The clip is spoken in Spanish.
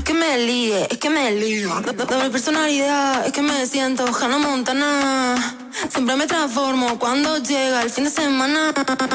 que me ligue, es que me ligo. Doble personalidad, es que me siento Hannah Montana. Siempre me transformo cuando llega el fin de semana.